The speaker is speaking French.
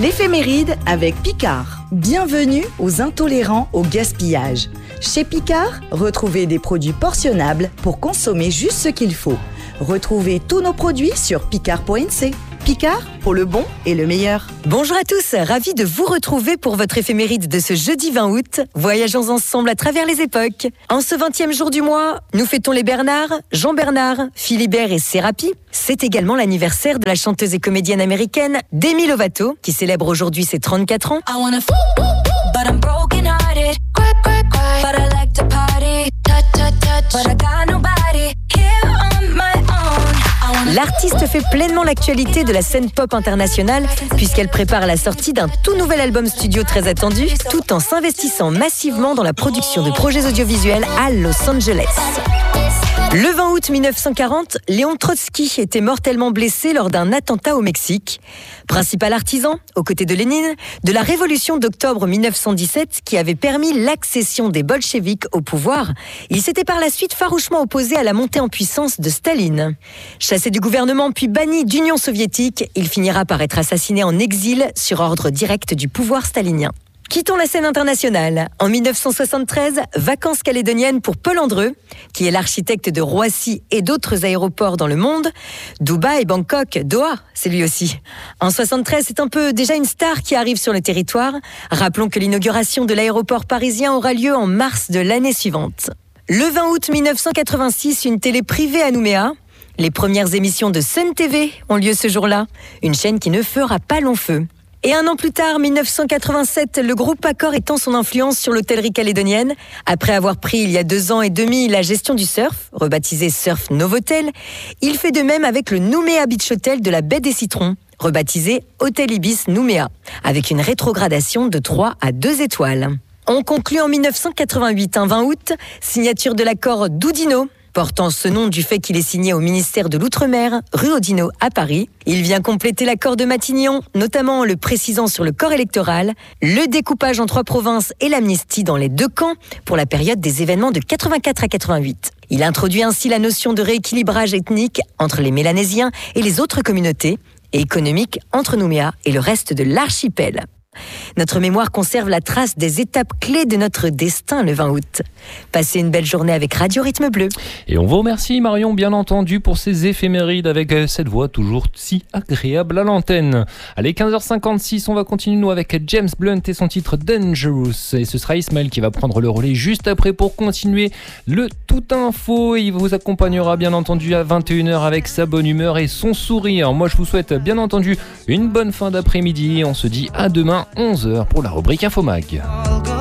L'éphéméride avec Picard. Bienvenue aux intolérants au gaspillage. Chez Picard, retrouvez des produits portionnables pour consommer juste ce qu'il faut. Retrouvez tous nos produits sur picard.nc. Picard, pour le bon et le meilleur. Bonjour à tous, ravi de vous retrouver pour votre éphéméride de ce jeudi 20 août. Voyageons ensemble à travers les époques. En ce 20e jour du mois, nous fêtons les Bernard, Jean-Bernard, Philibert et Sérapi. C'est également l'anniversaire de la chanteuse et comédienne américaine Demi Lovato, qui célèbre aujourd'hui ses 34 ans. L'artiste fait pleinement l'actualité de la scène pop internationale puisqu'elle prépare la sortie d'un tout nouvel album studio très attendu tout en s'investissant massivement dans la production de projets audiovisuels à Los Angeles. Le 20 août 1940, Léon Trotsky était mortellement blessé lors d'un attentat au Mexique. Principal artisan, aux côtés de Lénine, de la révolution d'octobre 1917 qui avait permis l'accession des bolcheviks au pouvoir, il s'était par la suite farouchement opposé à la montée en puissance de Staline. Chassé du gouvernement puis banni d'Union soviétique, il finira par être assassiné en exil sur ordre direct du pouvoir stalinien. Quittons la scène internationale. En 1973, vacances calédoniennes pour Paul Andreu, qui est l'architecte de Roissy et d'autres aéroports dans le monde. Dubaï, Bangkok, Doha, c'est lui aussi. En 73, c'est un peu déjà une star qui arrive sur le territoire. Rappelons que l'inauguration de l'aéroport parisien aura lieu en mars de l'année suivante. Le 20 août 1986, une télé privée à Nouméa. Les premières émissions de Sun TV ont lieu ce jour-là. Une chaîne qui ne fera pas long feu. Et un an plus tard, 1987, le groupe Accor étend son influence sur l'hôtellerie calédonienne. Après avoir pris il y a 2 ans et demi la gestion du surf, rebaptisé Surf Novotel, il fait de même avec le Nouméa Beach Hotel de la baie des Citrons, rebaptisé Hôtel Ibis Nouméa, avec une rétrogradation de 3 à 2 étoiles. On conclut en 1988, un 20 août, signature de l'accord d'Oudinot, portant ce nom du fait qu'il est signé au ministère de l'Outre-mer, rue Oudinot à Paris. Il vient compléter l'accord de Matignon, notamment en le précisant sur le corps électoral, le découpage en 3 provinces et l'amnistie dans les 2 camps pour la période des événements de 84 à 88. Il introduit ainsi la notion de rééquilibrage ethnique entre les Mélanésiens et les autres communautés, et économique entre Nouméa et le reste de l'archipel. Notre mémoire conserve la trace des étapes clés de notre destin le 20 août. Passez une belle journée avec Radio Rythme Bleu. Et on vous remercie Marion, bien entendu, pour ces éphémérides avec cette voix toujours si agréable à l'antenne. Allez, 15h56, on va continuer nous avec James Blunt et son titre Dangerous. Et ce sera Ismaël qui va prendre le relais juste après pour continuer le Tout Info. Il vous accompagnera bien entendu à 21h avec sa bonne humeur et son sourire. Moi je vous souhaite bien entendu une bonne fin d'après-midi. On se dit à demain 11h pour la rubrique Infomag.